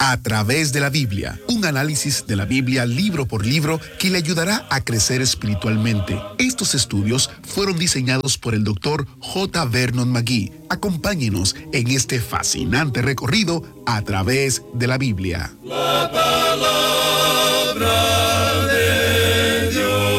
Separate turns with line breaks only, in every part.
A través de la Biblia, un análisis de la Biblia libro por libro que le ayudará a crecer espiritualmente. Estos estudios fueron diseñados por el Dr. J. Vernon McGee. Acompáñenos en este fascinante recorrido a través de la Biblia.
La palabra de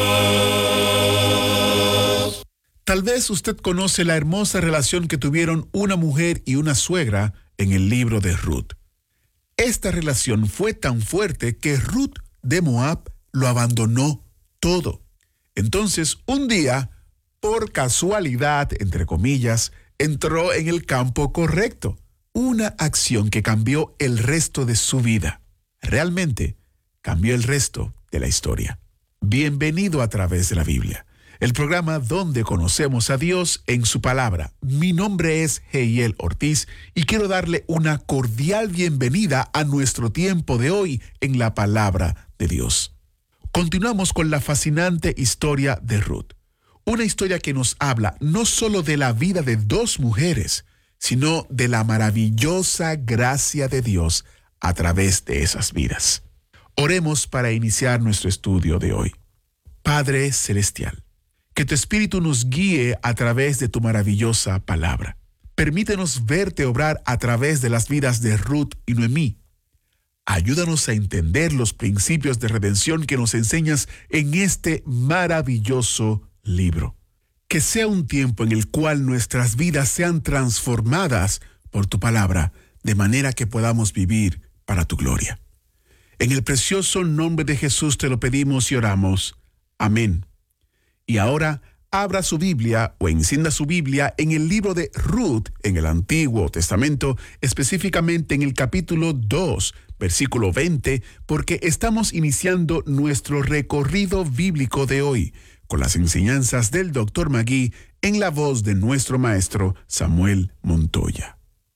Dios.
Tal vez usted conoce la hermosa relación que tuvieron una mujer y una suegra en el libro de Ruth. Esta relación fue tan fuerte que Ruth de Moab lo abandonó todo. Entonces, un día, por casualidad, entre comillas, entró en el campo correcto. Una acción que cambió el resto de su vida. Realmente, cambió el resto de la historia. Bienvenido a través de la Biblia, el programa donde conocemos a Dios en su palabra. Mi nombre es Heiel Ortiz y quiero darle una cordial bienvenida a nuestro tiempo de hoy en la palabra de Dios. Continuamos con la fascinante historia de Ruth. Una historia que nos habla no solo de la vida de dos mujeres, sino de la maravillosa gracia de Dios a través de esas vidas. Oremos para iniciar nuestro estudio de hoy. Padre Celestial, que tu Espíritu nos guíe a través de tu maravillosa palabra. Permítenos verte obrar a través de las vidas de Ruth y Noemí. Ayúdanos a entender los principios de redención que nos enseñas en este maravilloso libro. Que sea un tiempo en el cual nuestras vidas sean transformadas por tu palabra, de manera que podamos vivir para tu gloria. En el precioso nombre de Jesús te lo pedimos y oramos. Amén. Y ahora, abra su Biblia o encienda su Biblia en el libro de Ruth en el Antiguo Testamento, específicamente en el capítulo 2, versículo 20, porque estamos iniciando nuestro recorrido bíblico de hoy con las enseñanzas del Dr. McGee en la voz de nuestro maestro Samuel Montoya.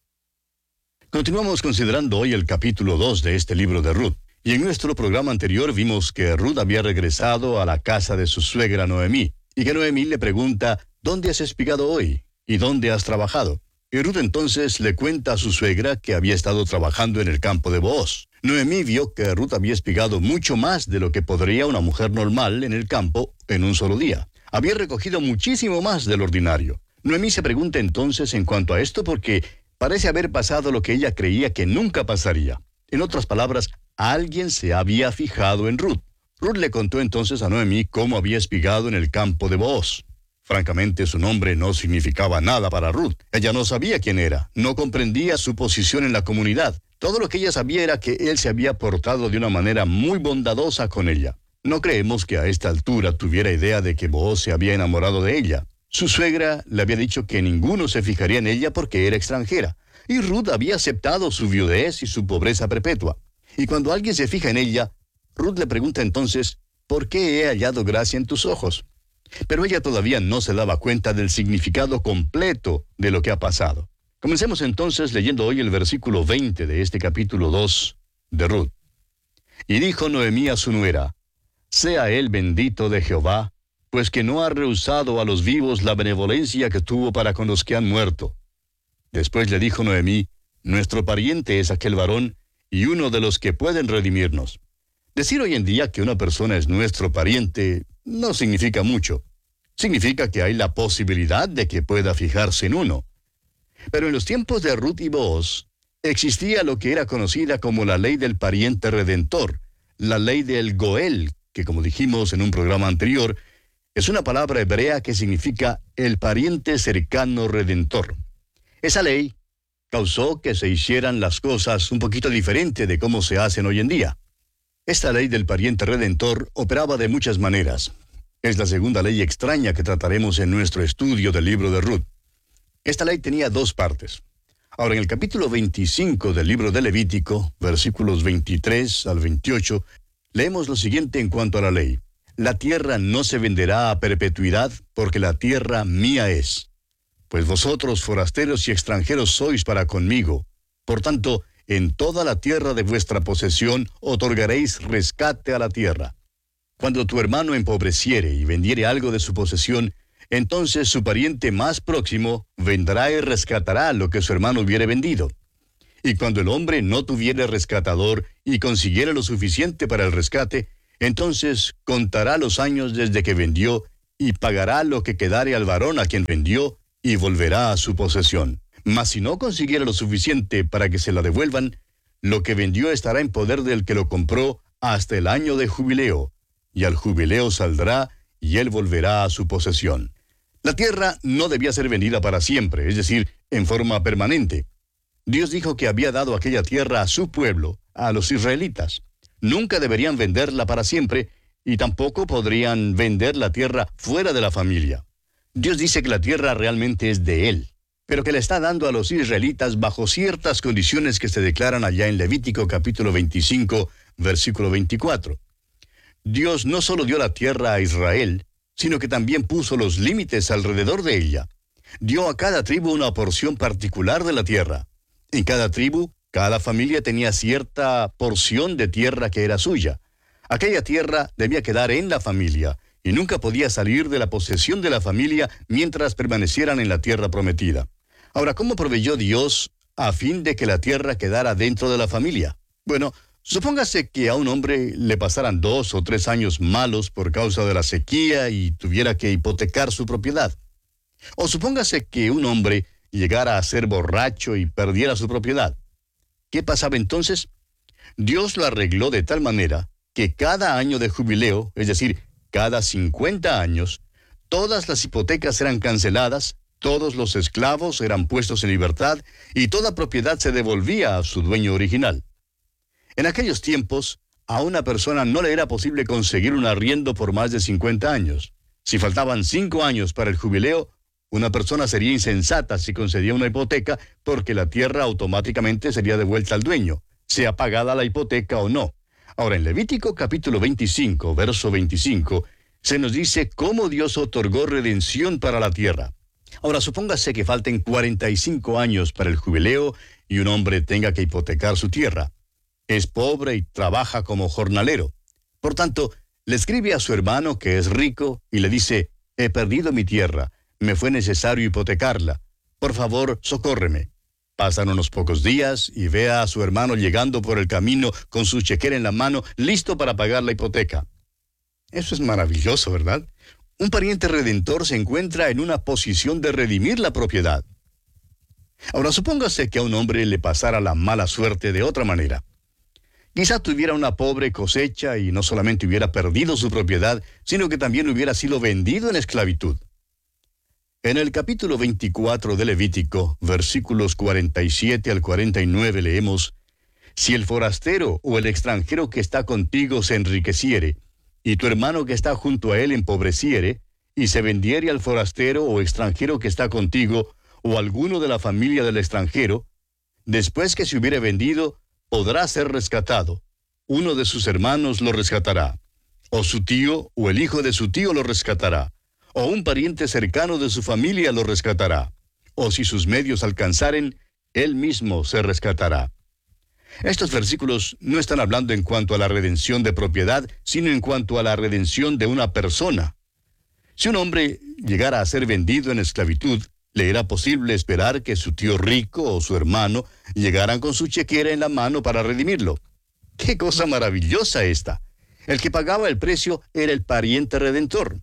Continuamos considerando hoy el capítulo 2 de este libro de Ruth. Y en nuestro programa anterior vimos que Ruth había regresado a la casa de su suegra Noemí, y que Noemí le pregunta, ¿dónde has espigado hoy? ¿Y dónde has trabajado? Y Ruth entonces le cuenta a su suegra que había estado trabajando en el campo de Booz. Noemí vio que Ruth había espigado mucho más de lo que podría una mujer normal en el campo en un solo día. Había recogido muchísimo más del ordinario. Noemí se pregunta entonces en cuanto a esto porque parece haber pasado lo que ella creía que nunca pasaría. En otras palabras, alguien se había fijado en Ruth. Ruth le contó entonces a Noemí cómo había espigado en el campo de Booz. Francamente, su nombre no significaba nada para Ruth. Ella no sabía quién era, no comprendía su posición en la comunidad. Todo lo que ella sabía era que él se había portado de una manera muy bondadosa con ella. No creemos que a esta altura tuviera idea de que Booz se había enamorado de ella. Su suegra le había dicho que ninguno se fijaría en ella porque era extranjera. Y Ruth había aceptado su viudez y su pobreza perpetua. Y cuando alguien se fija en ella, Ruth le pregunta entonces, ¿por qué he hallado gracia en tus ojos? Pero ella todavía no se daba cuenta del significado completo de lo que ha pasado. Comencemos entonces leyendo hoy el versículo 20 de este capítulo 2 de Ruth. Y dijo Noemí a su nuera, sea él bendito de Jehová, pues que no ha rehusado a los vivos la benevolencia que tuvo para con los que han muerto. Después le dijo Noemí, nuestro pariente es aquel varón, y uno de los que pueden redimirnos. Decir hoy en día que una persona es nuestro pariente no significa mucho. Significa que hay la posibilidad de que pueda fijarse en uno. Pero en los tiempos de Ruth y Booz, existía lo que era conocida como la ley del pariente redentor, la ley del Goel, que como dijimos en un programa anterior, es una palabra hebrea que significa el pariente cercano redentor. Esa ley causó que se hicieran las cosas un poquito diferente de cómo se hacen hoy en día. Esta ley del pariente redentor operaba de muchas maneras. Es la segunda ley extraña que trataremos en nuestro estudio del libro de Ruth. Esta ley tenía dos partes. Ahora, en el capítulo 25 del libro de Levítico, versículos 23 al 28, leemos lo siguiente en cuanto a la ley. La tierra no se venderá a perpetuidad, porque la tierra mía es. Pues vosotros, forasteros y extranjeros, sois para conmigo. Por tanto, en toda la tierra de vuestra posesión otorgaréis rescate a la tierra. Cuando tu hermano empobreciere y vendiere algo de su posesión, entonces su pariente más próximo vendrá y rescatará lo que su hermano hubiere vendido. Y cuando el hombre no tuviere rescatador y consiguiera lo suficiente para el rescate, entonces contará los años desde que vendió y pagará lo que quedare al varón a quien vendió y volverá a su posesión. Mas si no consiguiera lo suficiente para que se la devuelvan, lo que vendió estará en poder del que lo compró hasta el año de jubileo, y al jubileo saldrá y él volverá a su posesión. La tierra no debía ser vendida para siempre, es decir, en forma permanente. Dios dijo que había dado aquella tierra a su pueblo, a los israelitas. Nunca deberían venderla para siempre, y tampoco podrían vender la tierra fuera de la familia. Dios dice que la tierra realmente es de Él, pero que la está dando a los israelitas bajo ciertas condiciones que se declaran allá en Levítico capítulo 25, versículo 24. Dios no solo dio la tierra a Israel, sino que también puso los límites alrededor de ella. Dio a cada tribu una porción particular de la tierra. En cada tribu, cada familia tenía cierta porción de tierra que era suya. Aquella tierra debía quedar en la familia y nunca podía salir de la posesión de la familia mientras permanecieran en la tierra prometida. Ahora, ¿cómo proveyó Dios a fin de que la tierra quedara dentro de la familia? Bueno, supóngase que a un hombre le pasaran 2 o 3 años malos por causa de la sequía y tuviera que hipotecar su propiedad. O supóngase que un hombre llegara a ser borracho y perdiera su propiedad. ¿Qué pasaba entonces? Dios lo arregló de tal manera que cada año de jubileo, es decir, cada 50 años, todas las hipotecas eran canceladas, todos los esclavos eran puestos en libertad y toda propiedad se devolvía a su dueño original. En aquellos tiempos, a una persona no le era posible conseguir un arriendo por más de 50 años. Si faltaban 5 años para el jubileo, una persona sería insensata si concedía una hipoteca porque la tierra automáticamente sería devuelta al dueño, sea pagada la hipoteca o no. Ahora, en Levítico capítulo 25, verso 25, se nos dice cómo Dios otorgó redención para la tierra. Ahora, supóngase que falten 45 años para el jubileo y un hombre tenga que hipotecar su tierra. Es pobre y trabaja como jornalero. Por tanto, le escribe a su hermano que es rico y le dice: he perdido mi tierra, me fue necesario hipotecarla. Por favor, socórreme. Pasan unos pocos días y ve a su hermano llegando por el camino con su chequera en la mano, listo para pagar la hipoteca. Eso es maravilloso, ¿verdad? Un pariente redentor se encuentra en una posición de redimir la propiedad. Ahora, supóngase que a un hombre le pasara la mala suerte de otra manera. Quizá tuviera una pobre cosecha y no solamente hubiera perdido su propiedad, sino que también hubiera sido vendido en esclavitud. En el capítulo 24 de Levítico, versículos 47 al 49 leemos: si el forastero o el extranjero que está contigo se enriqueciere, y tu hermano que está junto a él empobreciere, y se vendiere al forastero o extranjero que está contigo, o alguno de la familia del extranjero, después que se hubiere vendido, podrá ser rescatado. Uno de sus hermanos lo rescatará, o su tío o el hijo de su tío lo rescatará, o un pariente cercano de su familia lo rescatará, o si sus medios alcanzaren, él mismo se rescatará. Estos versículos no están hablando en cuanto a la redención de propiedad, sino en cuanto a la redención de una persona. Si un hombre llegara a ser vendido en esclavitud, le era posible esperar que su tío rico o su hermano llegaran con su chequera en la mano para redimirlo. ¡Qué cosa maravillosa esta! El que pagaba el precio era el pariente redentor.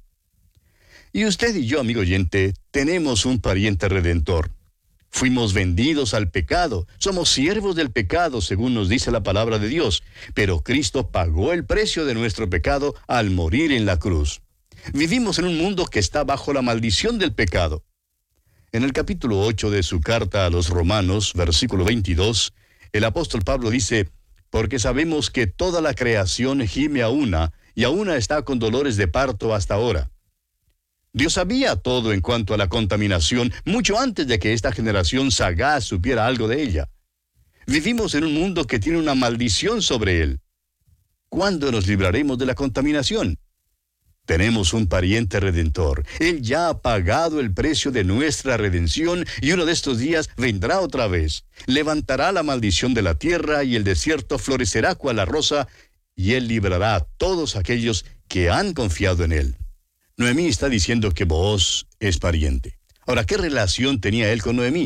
Y usted y yo, amigo oyente, tenemos un pariente redentor. Fuimos vendidos al pecado, somos siervos del pecado, según nos dice la palabra de Dios, pero Cristo pagó el precio de nuestro pecado al morir en la cruz. Vivimos en un mundo que está bajo la maldición del pecado. En el capítulo 8 de su carta a los Romanos, versículo 22, el apóstol Pablo dice: porque sabemos que toda la creación gime a una, y a una está con dolores de parto hasta ahora. Dios sabía todo en cuanto a la contaminación, mucho antes de que esta generación sagaz supiera algo de ella. Vivimos en un mundo que tiene una maldición sobre él. ¿Cuándo nos libraremos de la contaminación? Tenemos un pariente redentor. Él ya ha pagado el precio de nuestra redención y uno de estos días vendrá otra vez. Levantará la maldición de la tierra y el desierto florecerá cual la rosa, y él librará a todos aquellos que han confiado en él. Noemí está diciendo que Booz es pariente. Ahora, ¿qué relación tenía él con Noemí?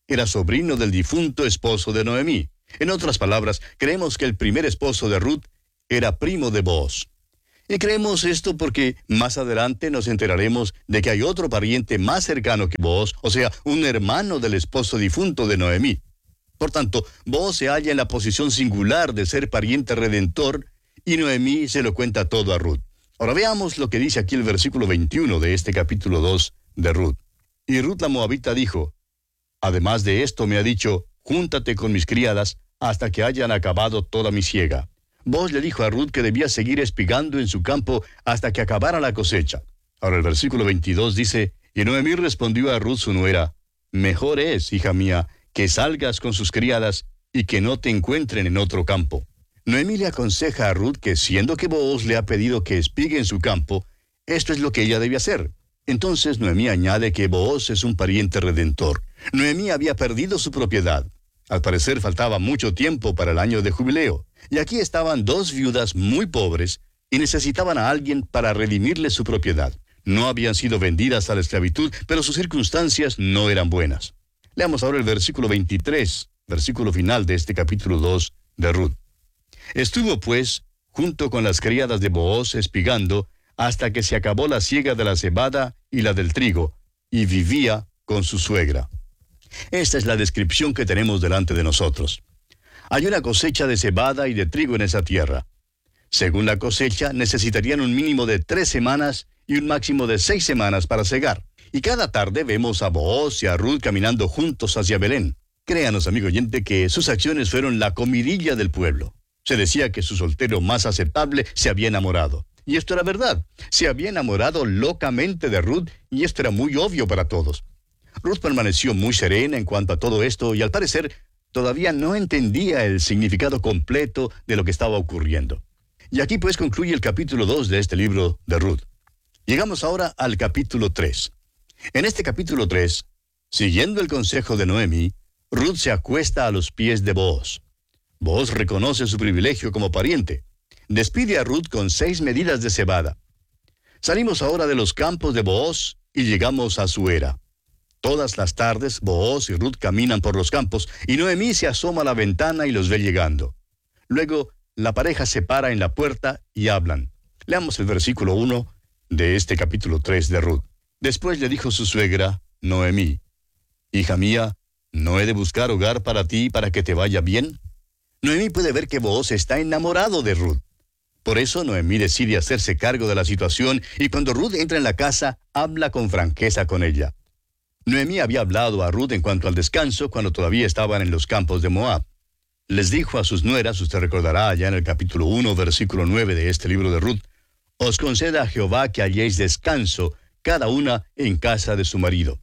era sobrino del difunto esposo de Noemí. En otras palabras, creemos que el primer esposo de Ruth era primo de Booz. Y creemos esto porque más adelante nos enteraremos de que hay otro pariente más cercano que Booz, o sea, un hermano del esposo difunto de Noemí. Por tanto, Booz se halla en la posición singular de ser pariente redentor, y Noemí se lo cuenta todo a Ruth. Ahora veamos lo que dice aquí el versículo 21 de este capítulo 2 de Ruth. Y Ruth la moabita dijo: además de esto me ha dicho, júntate con mis criadas hasta que hayan acabado toda mi siega. Booz le dijo a Ruth que debía seguir espigando en su campo hasta que acabara la cosecha. Ahora el versículo 22 dice: y Noemí respondió a Ruth su nuera: mejor es, hija mía, que salgas con sus criadas y que no te encuentren en otro campo. Noemí le aconseja a Ruth que, siendo que Booz le ha pedido que espigue en su campo, esto es lo que ella debe hacer. Entonces Noemí añade que Booz es un pariente redentor. Noemí había perdido su propiedad. Al parecer faltaba mucho tiempo para el año de jubileo. Y aquí estaban dos viudas muy pobres y necesitaban a alguien para redimirles su propiedad. No habían sido vendidas a la esclavitud, pero sus circunstancias no eran buenas. Leamos ahora el versículo 23, versículo final de este capítulo 2 de Ruth. Estuvo, pues, junto con las criadas de Booz espigando, hasta que se acabó la siega de la cebada y la del trigo, y vivía con su suegra. Esta es la descripción que tenemos delante de nosotros. Hay una cosecha de cebada y de trigo en esa tierra. Según la cosecha, necesitarían un mínimo de 3 semanas y un máximo de 6 semanas para cegar. Y cada tarde vemos a Booz y a Ruth caminando juntos hacia Belén. Créanos, amigo oyente, que sus acciones fueron la comidilla del pueblo. Se decía que su soltero más aceptable se había enamorado. Y esto era verdad. Se había enamorado locamente de Ruth, y esto era muy obvio para todos. Ruth permaneció muy serena en cuanto a todo esto, y al parecer todavía no entendía el significado completo de lo que estaba ocurriendo. Y aquí pues concluye el capítulo 2 de este libro de Ruth. Llegamos ahora al capítulo 3. En este capítulo 3, siguiendo el consejo de Noemí, Ruth se acuesta a los pies de Booz. Booz reconoce su privilegio como pariente. Despide a Ruth con 6 medidas de cebada. Salimos ahora de los campos de Booz y llegamos a su era. Todas las tardes, Booz y Ruth caminan por los campos y Noemí se asoma a la ventana y los ve llegando. Luego, la pareja se para en la puerta y hablan. Leamos el versículo 1 de este capítulo 3 de Ruth. Después le dijo su suegra, Noemí: hija mía, ¿no he de buscar hogar para ti para que te vaya bien? Noemí puede ver que Booz está enamorado de Ruth. Por eso Noemí decide hacerse cargo de la situación y cuando Ruth entra en la casa, habla con franqueza con ella. Noemí había hablado a Ruth en cuanto al descanso cuando todavía estaban en los campos de Moab. Les dijo a sus nueras, usted recordará allá en el capítulo 1, versículo 9 de este libro de Ruth: os conceda Jehová que halléis descanso, cada una en casa de su marido.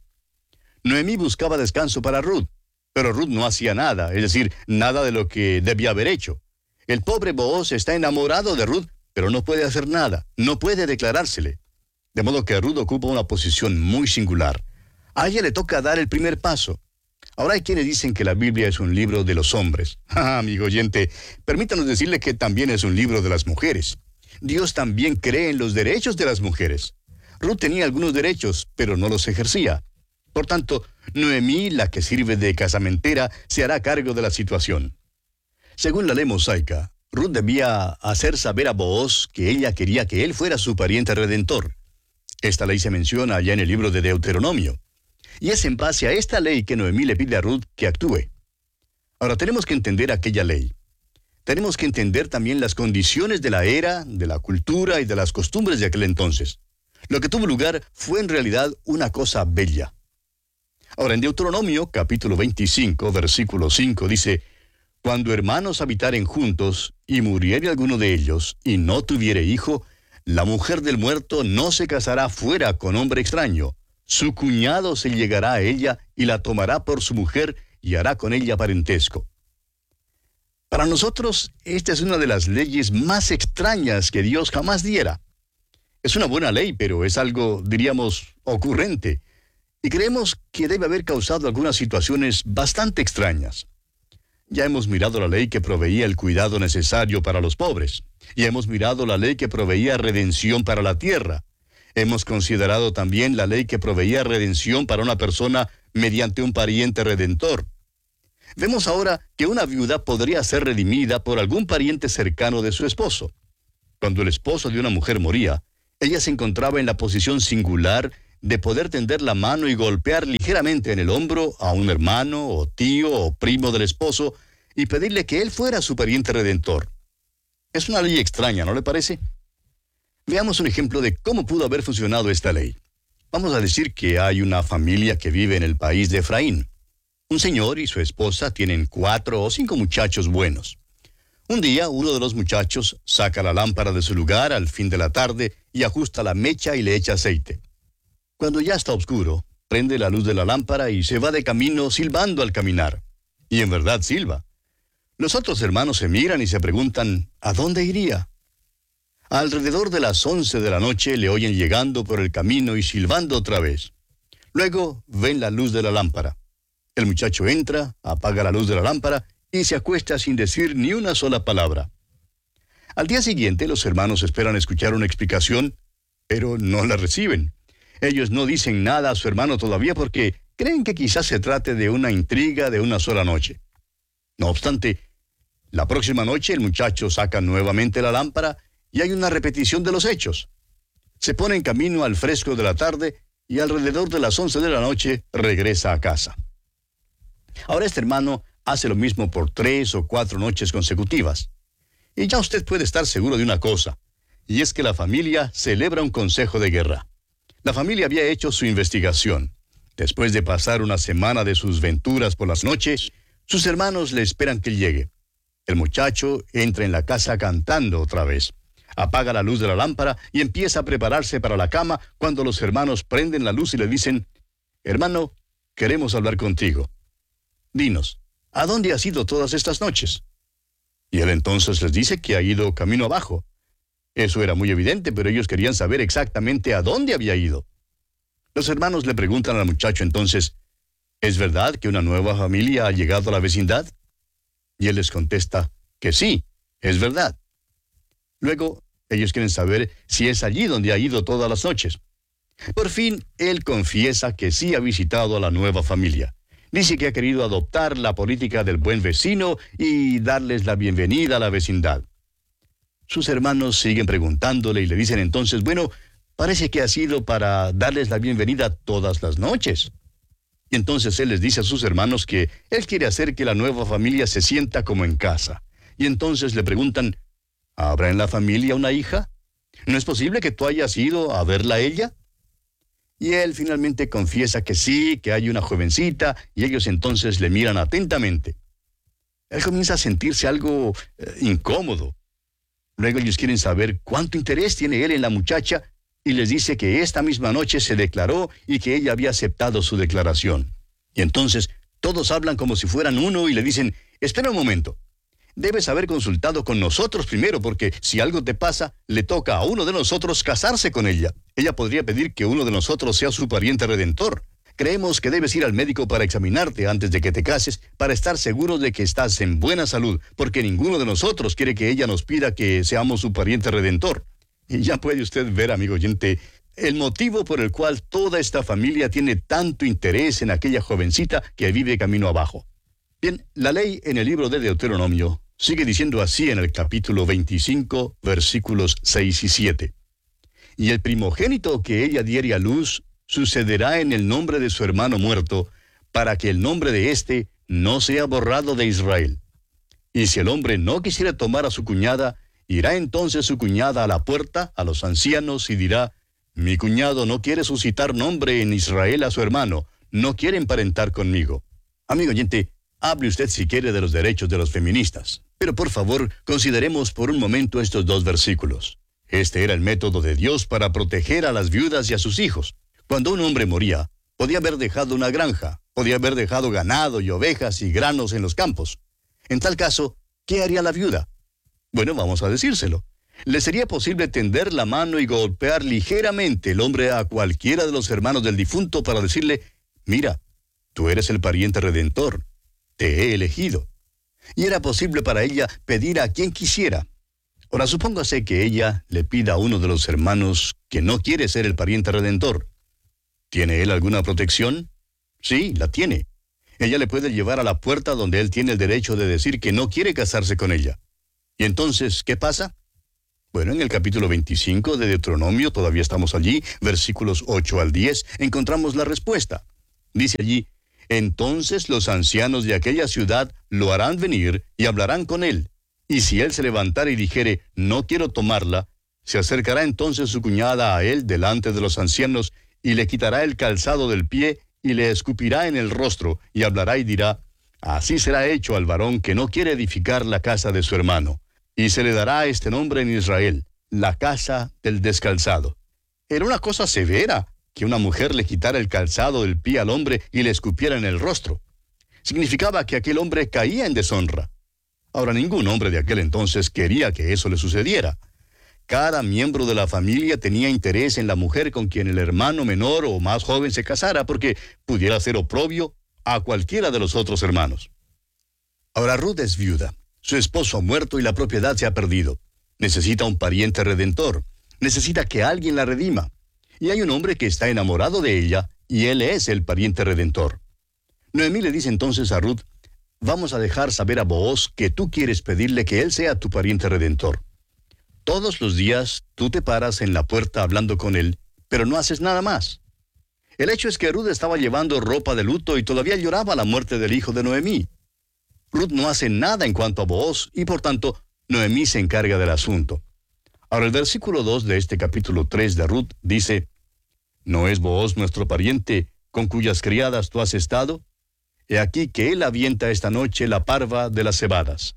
Noemí buscaba descanso para Ruth, pero Ruth no hacía nada, es decir, nada de lo que debía haber hecho. El pobre Booz está enamorado de Ruth, pero no puede hacer nada, no puede declarársele. De modo que Ruth ocupa una posición muy singular. A ella le toca dar el primer paso. Ahora hay quienes dicen que la Biblia es un libro de los hombres. Amigo oyente, permítanos decirle que también es un libro de las mujeres. Dios también cree en los derechos de las mujeres. Ruth tenía algunos derechos, pero no los ejercía. Por tanto, Noemí, la que sirve de casamentera, se hará cargo de la situación. Según la ley mosaica, Ruth debía hacer saber a Booz que ella quería que él fuera su pariente redentor. Esta ley se menciona allá en el libro de Deuteronomio. Y es en base a esta ley que Noemí le pide a Ruth que actúe. Ahora tenemos que entender aquella ley. Tenemos que entender también las condiciones de la era, de la cultura y de las costumbres de aquel entonces. Lo que tuvo lugar fue en realidad una cosa bella. Ahora en Deuteronomio, capítulo 25, versículo 5, dice: cuando hermanos habitaren juntos, y muriere alguno de ellos, y no tuviere hijo, la mujer del muerto no se casará fuera con hombre extraño. Su cuñado se llegará a ella, y la tomará por su mujer, y hará con ella parentesco. Para nosotros, esta es una de las leyes más extrañas que Dios jamás diera. Es una buena ley, pero es algo, diríamos, ocurrente. Y creemos que debe haber causado algunas situaciones bastante extrañas. Ya hemos mirado la ley que proveía el cuidado necesario para los pobres. Ya hemos mirado la ley que proveía redención para la tierra. Hemos considerado también la ley que proveía redención para una persona mediante un pariente redentor. Vemos ahora que una viuda podría ser redimida por algún pariente cercano de su esposo. Cuando el esposo de una mujer moría, ella se encontraba en la posición singular de poder tender la mano y golpear ligeramente en el hombro a un hermano o tío o primo del esposo y pedirle que él fuera su pariente redentor. Es una ley extraña, ¿no le parece? Veamos un ejemplo de cómo pudo haber funcionado esta ley. Vamos a decir que hay una familia que vive en el país de Efraín. Un señor y su esposa tienen 4 o 5 muchachos buenos. Un día, uno de los muchachos saca la lámpara de su lugar al fin de la tarde y ajusta la mecha y le echa aceite. Cuando ya está oscuro, prende la luz de la lámpara y se va de camino silbando al caminar. Y en verdad silba. Los otros hermanos se miran y se preguntan, ¿a dónde iría? Alrededor de las 11 de la noche le oyen llegando por el camino y silbando otra vez. Luego ven la luz de la lámpara. El muchacho entra, apaga la luz de la lámpara y se acuesta sin decir ni una sola palabra. Al día siguiente los hermanos esperan escuchar una explicación, pero no la reciben. Ellos no dicen nada a su hermano todavía porque creen que quizás se trate de una intriga de una sola noche. No obstante, la próxima noche el muchacho saca nuevamente la lámpara y hay una repetición de los hechos. Se pone en camino al fresco de la tarde y alrededor de las 11 de la noche regresa a casa. Ahora este hermano hace lo mismo por 3 o 4 noches consecutivas. Y ya usted puede estar seguro de una cosa, y es que la familia celebra un consejo de guerra. La familia había hecho su investigación. Después de pasar una semana de sus venturas por las noches, sus hermanos le esperan que él llegue. El muchacho entra en la casa cantando otra vez. Apaga la luz de la lámpara y empieza a prepararse para la cama cuando los hermanos prenden la luz y le dicen, «Hermano, queremos hablar contigo. Dinos, ¿a dónde has ido todas estas noches?» Y él entonces les dice que ha ido camino abajo. Eso era muy evidente, pero ellos querían saber exactamente a dónde había ido. Los hermanos le preguntan al muchacho entonces, ¿es verdad que una nueva familia ha llegado a la vecindad? Y él les contesta que sí, es verdad. Luego, ellos quieren saber si es allí donde ha ido todas las noches. Por fin, él confiesa que sí ha visitado a la nueva familia. Dice que ha querido adoptar la política del buen vecino y darles la bienvenida a la vecindad. Sus hermanos siguen preguntándole y le dicen entonces, bueno, parece que ha sido para darles la bienvenida todas las noches. Y entonces él les dice a sus hermanos que él quiere hacer que la nueva familia se sienta como en casa. Y entonces le preguntan, ¿habrá en la familia una hija? ¿No es posible que tú hayas ido a verla a ella? Y él finalmente confiesa que sí, que hay una jovencita, y ellos entonces le miran atentamente. Él comienza a sentirse algo incómodo. Luego ellos quieren saber cuánto interés tiene él en la muchacha, y les dice que esta misma noche se declaró y que ella había aceptado su declaración. Y entonces todos hablan como si fueran uno y le dicen, espera un momento. Debes haber consultado con nosotros primero, porque si algo te pasa, le toca a uno de nosotros casarse con ella. Ella podría pedir que uno de nosotros sea su pariente redentor. Creemos que debes ir al médico para examinarte antes de que te cases, para estar seguros de que estás en buena salud, porque ninguno de nosotros quiere que ella nos pida que seamos su pariente redentor. Y ya puede usted ver, amigo oyente, el motivo por el cual toda esta familia tiene tanto interés en aquella jovencita que vive camino abajo. Bien, la ley en el libro de Deuteronomio sigue diciendo así en el capítulo 25, versículos 6 y 7. Y el primogénito que ella diere a luz sucederá en el nombre de su hermano muerto, para que el nombre de éste no sea borrado de Israel. Y si el hombre no quisiera tomar a su cuñada, irá entonces su cuñada a la puerta, a los ancianos, y dirá, mi cuñado no quiere suscitar nombre en Israel a su hermano, no quiere emparentar conmigo. Amigo oyente, hable usted si quiere de los derechos de los feministas, pero por favor, consideremos por un momento estos 2 versículos. Este era el método de Dios para proteger a las viudas y a sus hijos. Cuando un hombre moría, podía haber dejado una granja, podía haber dejado ganado y ovejas y granos en los campos. En tal caso, ¿qué haría la viuda? Bueno, vamos a decírselo. Le sería posible tender la mano y golpear ligeramente el hombre a cualquiera de los hermanos del difunto para decirle, mira, tú eres el pariente redentor, te he elegido. Y era posible para ella pedir a quien quisiera. Ahora, supóngase que ella le pida a uno de los hermanos que no quiere ser el pariente redentor. ¿Tiene él alguna protección? Sí, la tiene. Ella le puede llevar a la puerta donde él tiene el derecho de decir que no quiere casarse con ella. ¿Y entonces qué pasa? Bueno, en el capítulo 25 de Deuteronomio, todavía estamos allí, versículos 8 al 10, encontramos la respuesta. Dice allí: entonces los ancianos de aquella ciudad lo harán venir y hablarán con él. Y si él se levantare y dijere, no quiero tomarla, se acercará entonces su cuñada a él delante de los ancianos, y le quitará el calzado del pie, y le escupirá en el rostro, y hablará y dirá: así será hecho al varón que no quiere edificar la casa de su hermano. Y se le dará este nombre en Israel, la casa del descalzado. Era una cosa severa que una mujer le quitara el calzado del pie al hombre y le escupiera en el rostro. Significaba que aquel hombre caía en deshonra. Ahora, ningún hombre de aquel entonces quería que eso le sucediera. Cada miembro de la familia tenía interés en la mujer con quien el hermano menor o más joven se casara, porque pudiera ser oprobio a cualquiera de los otros hermanos. Ahora, Ruth es viuda. Su esposo ha muerto y la propiedad se ha perdido. Necesita un pariente redentor. Necesita que alguien la redima. Y hay un hombre que está enamorado de ella, y él es el pariente redentor. Noemí le dice entonces a Ruth: vamos a dejar saber a Booz que tú quieres pedirle que él sea tu pariente redentor. Todos los días tú te paras en la puerta hablando con él, pero no haces nada más. El hecho es que Ruth estaba llevando ropa de luto y todavía lloraba la muerte del hijo de Noemí. Ruth no hace nada en cuanto a Booz, y por tanto, Noemí se encarga del asunto. Ahora, el versículo 2 de este capítulo 3 de Ruth dice: ¿no es Booz nuestro pariente, con cuyas criadas tú has estado? He aquí que él avienta esta noche la parva de las cebadas.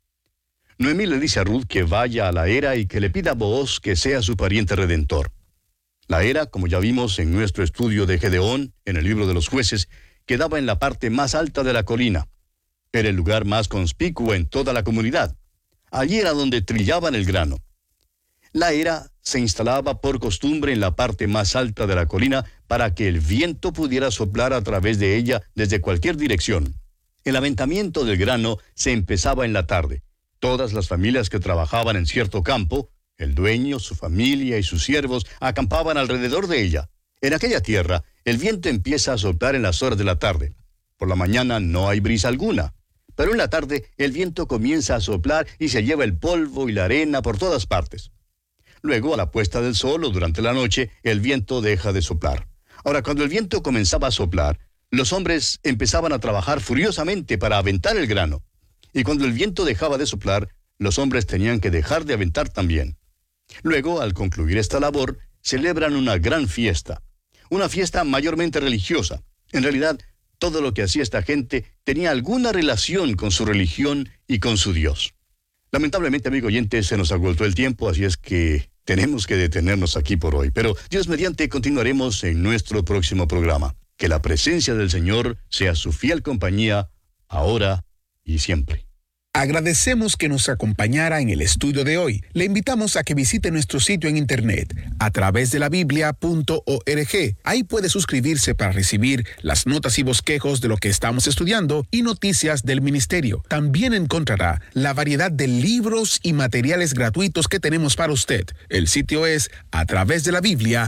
Noemí le dice a Ruth que vaya a la era y que le pida a Booz que sea su pariente redentor. La era, como ya vimos en nuestro estudio de Gedeón, en el libro de los jueces, quedaba en la parte más alta de la colina. Era el lugar más conspicuo en toda la comunidad. Allí era donde trillaban el grano. La era se instalaba por costumbre en la parte más alta de la colina para que el viento pudiera soplar a través de ella desde cualquier dirección. El aventamiento del grano se empezaba en la tarde. Todas las familias que trabajaban en cierto campo, el dueño, su familia y sus siervos, acampaban alrededor de ella. En aquella tierra, el viento empieza a soplar en las horas de la tarde. Por la mañana no hay brisa alguna. Pero en la tarde el viento comienza a soplar y se lleva el polvo y la arena por todas partes. Luego, a la puesta del sol o durante la noche, el viento deja de soplar. Ahora, cuando el viento comenzaba a soplar, los hombres empezaban a trabajar furiosamente para aventar el grano. Y cuando el viento dejaba de soplar, los hombres tenían que dejar de aventar también. Luego, al concluir esta labor, celebran una gran fiesta. Una fiesta mayormente religiosa. En realidad, todo lo que hacía esta gente tenía alguna relación con su religión y con su Dios. Lamentablemente, amigo oyente, se nos agotó el tiempo, así es que tenemos que detenernos aquí por hoy. Pero Dios mediante continuaremos en nuestro próximo programa. Que la presencia del Señor sea su fiel compañía, ahora y siempre.
Agradecemos que nos acompañara en el estudio de hoy. Le invitamos a que visite nuestro sitio en internet a través de la biblia.org. Ahí puede suscribirse para recibir las notas y bosquejos de lo que estamos estudiando y noticias del ministerio. También encontrará la variedad de libros y materiales gratuitos que tenemos para usted. El sitio es a través de la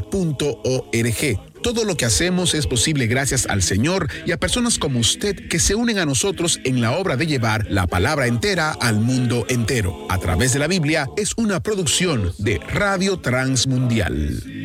biblia.org. Todo lo que hacemos es posible gracias al Señor y a personas como usted que se unen a nosotros en la obra de llevar la palabra entera al mundo entero. A través de la Biblia es una producción de Radio Transmundial.